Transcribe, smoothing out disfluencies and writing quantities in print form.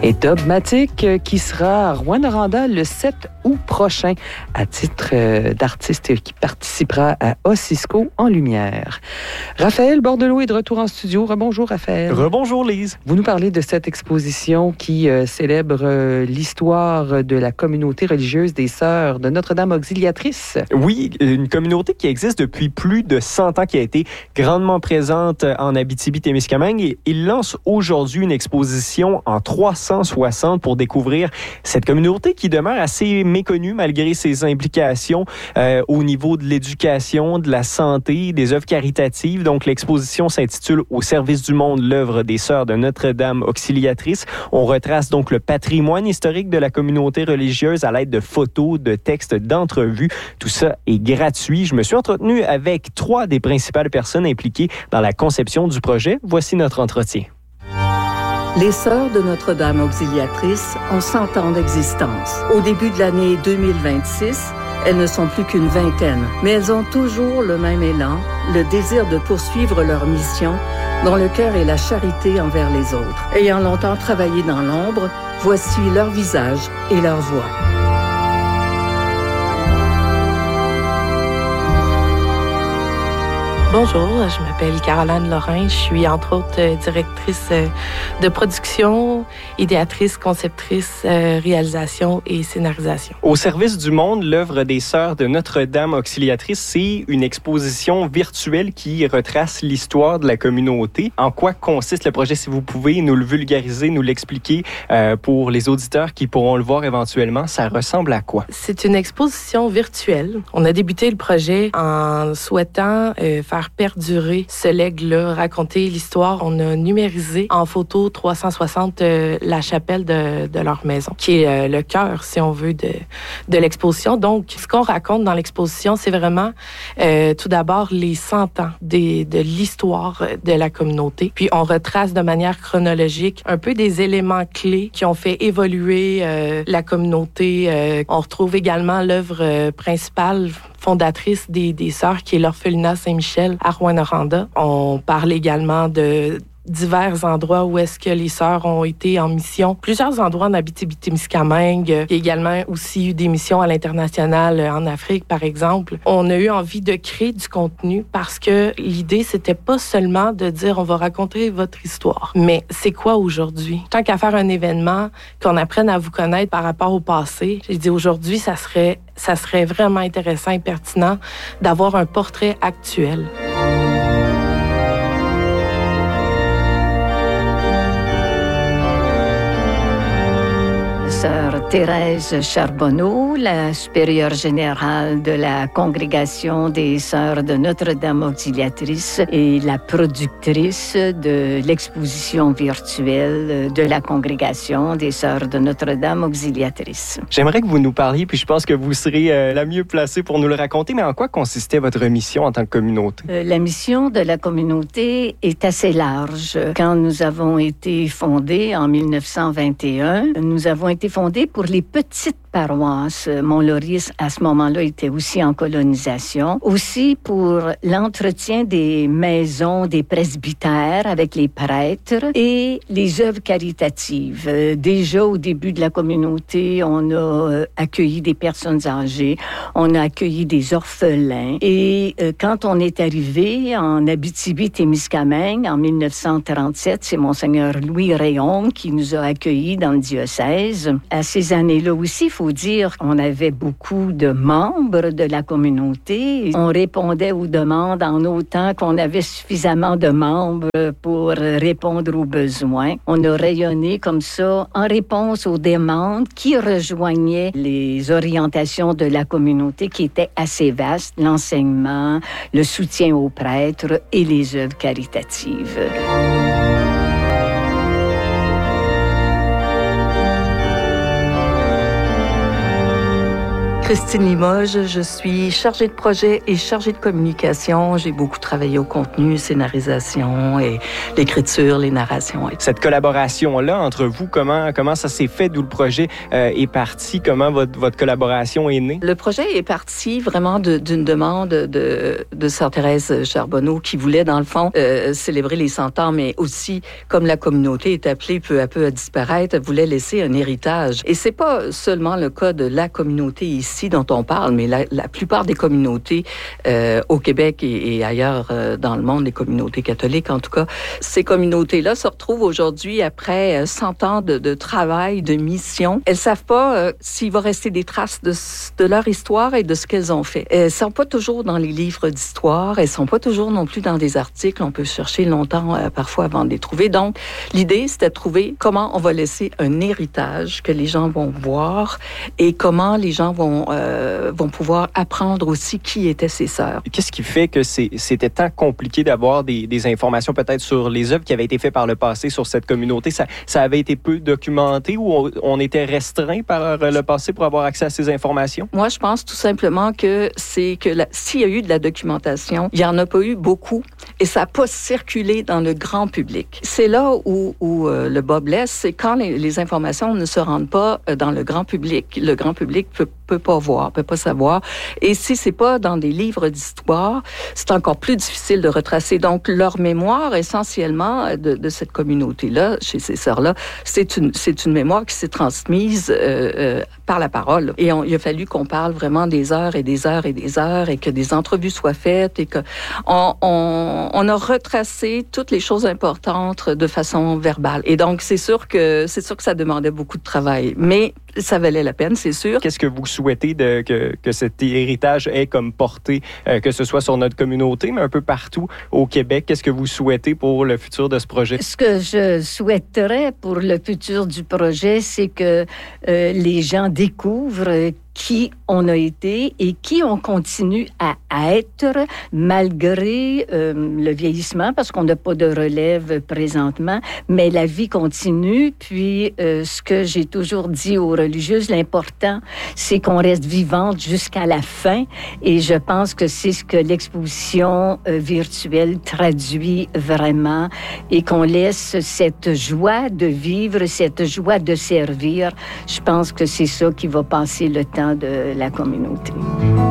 Et Dogmatic qui sera à Rouyn-Noranda le 7 août prochain à titre d'artiste qui participera à Ossisco en lumière. Raphaël Bordelot est de retour en studio. Rebonjour Raphaël. Rebonjour Lise. Vous nous parlez de cette exposition qui célèbre l'histoire de la communauté religieuse des Sœurs de Notre-Dame Auxiliatrice. Oui, une communauté qui existe depuis plus de 100 ans, qui a été grandement présente en Abitibi-Témiscamingue et il lance aujourd'hui une exposition en 360 pour découvrir cette communauté qui demeure assez méconnue malgré ses implications au niveau de l'éducation, de la santé, des œuvres caritatives. Donc, l'exposition s'intitule « Au service du monde, l'œuvre des Sœurs de Notre-Dame Auxiliatrice ». On retrace donc le patrimoine historique de la communauté religieuse à l'aide de photos, de textes, d'entrevues. Tout ça est gratuit. Je me suis entretenu avec 3 des principales personnes impliquées dans la conception du projet. Voici notre entretien. Les Sœurs de Notre-Dame Auxiliatrice ont 100 ans d'existence. Au début de l'année 2026, elles ne sont plus qu'une vingtaine, mais elles ont toujours le même élan, le désir de poursuivre leur mission, dont le cœur est la charité envers les autres. Ayant longtemps travaillé dans l'ombre, voici leur visage et leur voix. Bonjour, je m'appelle Caroline Lorrain. Je suis entre autres directrice de production, idéatrice, conceptrice, réalisation et scénarisation. Au service du monde, l'œuvre des Sœurs de Notre-Dame Auxiliatrice, c'est une exposition virtuelle qui retrace l'histoire de la communauté. En quoi consiste le projet? Si vous pouvez nous le vulgariser, nous l'expliquer pour les auditeurs qui pourront le voir éventuellement, ça ressemble à quoi? C'est une exposition virtuelle. On a débuté le projet en souhaitant faire perdurer ce legs-là, raconter l'histoire. On a numérisé en photo 360 la chapelle de leur maison, qui est le cœur, si on veut, de l'exposition. Donc, ce qu'on raconte dans l'exposition, c'est vraiment tout d'abord les 100 ans de l'histoire de la communauté. Puis, on retrace de manière chronologique un peu des éléments clés qui ont fait évoluer la communauté. On retrouve également l'œuvre principale fondatrice des Sœurs, qui est l'orphelinat Saint-Michel à Rouyn-Noranda. On parle également de divers endroits où est-ce que les Sœurs ont été en mission. Plusieurs endroits en Abitibi-Témiscamingue. Il y a également aussi eu des missions à l'international en Afrique, par exemple. On a eu envie de créer du contenu parce que l'idée, c'était pas seulement de dire on va raconter votre histoire, mais c'est quoi aujourd'hui? Tant qu'à faire un événement, qu'on apprenne à vous connaître par rapport au passé, j'ai dit aujourd'hui, ça serait vraiment intéressant et pertinent d'avoir un portrait actuel. Sœur Thérèse Charbonneau, la supérieure générale de la Congrégation des Sœurs de Notre-Dame Auxiliatrice et la productrice de l'exposition virtuelle de la Congrégation des Sœurs de Notre-Dame Auxiliatrice. J'aimerais que vous nous parliez, puis je pense que vous serez la mieux placée pour nous le raconter, mais en quoi consistait votre mission en tant que communauté? La mission de la communauté est assez large. Quand nous avons été fondés en 1921, nous avons été fondés pour les petites paroisses. Mont-Laurier, à ce moment-là, était aussi en colonisation. Aussi pour l'entretien des maisons des presbytères avec les prêtres et les œuvres caritatives. Déjà, au début de la communauté, on a accueilli des personnes âgées, on a accueilli des orphelins. Et quand on est arrivé en Abitibi-Témiscamingue, en 1937, c'est Monseigneur Louis Réon qui nous a accueillis dans le diocèse. À ces années-là aussi, il faut dire qu'on avait beaucoup de membres de la communauté. On répondait aux demandes en autant qu'on avait suffisamment de membres pour répondre aux besoins. On a rayonné comme ça en réponse aux demandes qui rejoignaient les orientations de la communauté qui étaient assez vastes, l'enseignement, le soutien aux prêtres et les œuvres caritatives. Christine Limoges, je suis chargée de projet et chargée de communication. J'ai beaucoup travaillé au contenu, scénarisation et l'écriture, les narrations. Cette collaboration-là entre vous, comment ça s'est fait, d'où le projet est parti, comment votre collaboration est née? Le projet est parti vraiment d'une demande de Sœur Thérèse Charbonneau qui voulait, dans le fond, célébrer les 100 ans, mais aussi, comme la communauté est appelée peu à peu à disparaître, elle voulait laisser un héritage. Et c'est pas seulement le cas de la communauté ici dont on parle, mais la plupart des communautés au Québec et ailleurs dans le monde, les communautés catholiques en tout cas, ces communautés-là se retrouvent aujourd'hui après 100 ans de travail, de mission. Elles savent pas s'il va rester des traces de leur histoire et de ce qu'elles ont fait. Elles sont pas toujours dans les livres d'histoire, elles sont pas toujours non plus dans des articles. On peut chercher longtemps parfois avant de les trouver. Donc, l'idée, c'était de trouver comment on va laisser un héritage que les gens vont voir et comment les gens vont pouvoir apprendre aussi qui étaient ces sœurs. Qu'est-ce qui fait que c'était tant compliqué d'avoir des informations peut-être sur les œuvres qui avaient été faites par le passé sur cette communauté? Ça avait été peu documenté ou on était restreint par le passé pour avoir accès à ces informations? Moi, je pense tout simplement que s'il y a eu de la documentation, il n'y en a pas eu beaucoup et ça n'a pas circulé dans le grand public. C'est là où le bas blesse, c'est quand les informations ne se rendent pas dans le grand public. Le grand public peut pas voir, peut pas savoir. Et si c'est pas dans des livres d'histoire, c'est encore plus difficile de retracer. Donc, leur mémoire, essentiellement, de cette communauté-là, chez ces sœurs-là, c'est une mémoire qui s'est transmise par la parole. Et il a fallu qu'on parle vraiment des heures et des heures et des heures et que des entrevues soient faites et qu'on a retracé toutes les choses importantes de façon verbale. Et donc, c'est sûr que ça demandait beaucoup de travail. Mais ça valait la peine, c'est sûr. Qu'est-ce que vous souhaitez que cet héritage ait comme portée, que ce soit sur notre communauté, mais un peu partout au Québec? Qu'est-ce que vous souhaitez pour le futur de ce projet? Ce que je souhaiterais pour le futur du projet, c'est que les gens découvrent qui on a été et qui on continue à être malgré le vieillissement, parce qu'on n'a pas de relève présentement, mais la vie continue. Puis, ce que j'ai toujours dit aux religieuses, l'important, c'est qu'on reste vivante jusqu'à la fin. Et je pense que c'est ce que l'exposition virtuelle traduit vraiment et qu'on laisse cette joie de vivre, cette joie de servir. Je pense que c'est ça qui va passer le temps de la communauté.